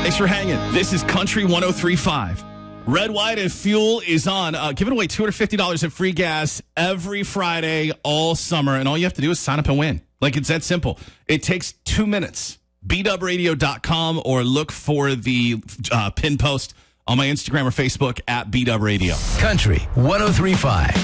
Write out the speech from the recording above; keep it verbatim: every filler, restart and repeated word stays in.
Thanks for hanging. This is Country one oh three point five. Red, White, and Fuel is on. Uh, giving away two hundred fifty dollars in free gas every Friday all summer. And all you have to do is sign up and win. Like, it's that simple. It takes two minutes. b dub radio dot com or look for the uh, pin post on my Instagram or Facebook at B Dub Radio. Country one oh three point five.